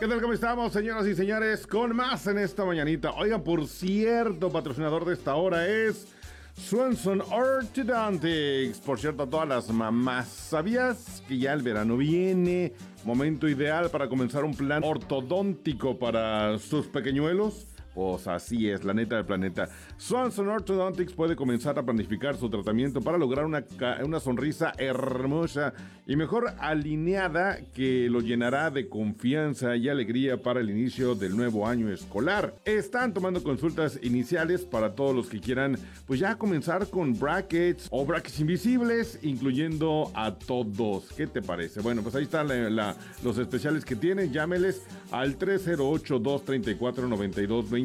¿Qué tal? ¿Cómo estamos, señoras y señores? Con más en esta mañanita. Oiga, por cierto, patrocinador de esta hora es Swanson Orthodontics. Por cierto, a todas las mamás, ¿sabías que ya el verano viene? Momento ideal para comenzar un plan ortodóntico para sus pequeñuelos. Pues así es, la neta del planeta. Swanson Orthodontics puede comenzar a planificar su tratamiento para lograr una sonrisa hermosa y mejor alineada que lo llenará de confianza y alegría para el inicio del nuevo año escolar. Están tomando consultas iniciales para todos los que quieran, pues ya comenzar con brackets o brackets invisibles, incluyendo a todos. ¿Qué te parece? Bueno, pues ahí están los especiales que tienen. Llámeles al 308-234-9226.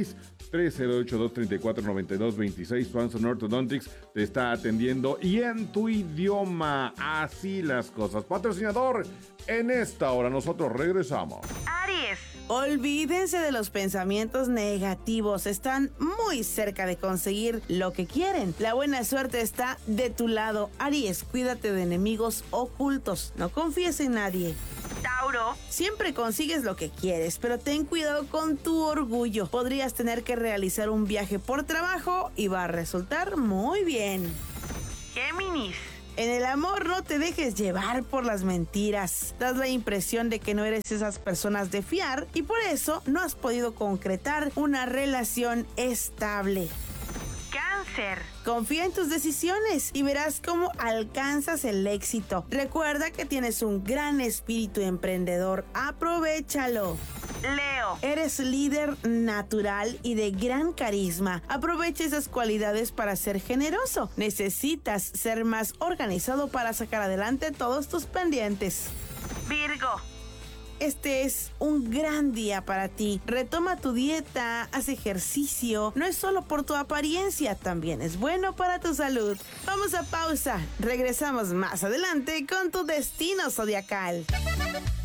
308-234-9226. Swanson Orthodontics te está atendiendo y en tu idioma. Así las cosas. Patrocinador, en esta hora nosotros regresamos. Aries. Olvídense de los pensamientos negativos. Están muy cerca de conseguir lo que quieren. La buena suerte está de tu lado. Aries, cuídate de enemigos ocultos. No confíes en nadie. Tauro. Siempre consigues lo que quieres, pero ten cuidado con tu orgullo. Podrías tener que realizar un viaje por trabajo y va a resultar muy bien. Géminis. En el amor no te dejes llevar por las mentiras. Das la impresión de que no eres esas personas de fiar y por eso no has podido concretar una relación estable. Cáncer. Confía en tus decisiones y verás cómo alcanzas el éxito. Recuerda que tienes un gran espíritu emprendedor. Aprovéchalo. Leo. Eres líder natural y de gran carisma. Aprovecha esas cualidades para ser generoso. Necesitas ser más organizado para sacar adelante todos tus pendientes. Virgo. Este es un gran día para ti. Retoma tu dieta, haz ejercicio. No es solo por tu apariencia, también es bueno para tu salud. Vamos a pausa. Regresamos más adelante con tu destino zodiacal.